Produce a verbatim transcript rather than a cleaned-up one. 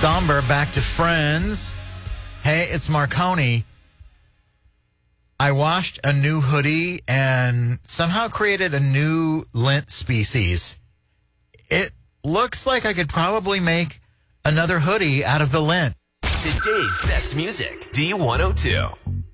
Somber, back to Friends. Hey, it's Marconi. I washed a new hoodie and somehow created a new lint species. It looks like I could probably make another hoodie out of the lint. Today's best music, D one oh two.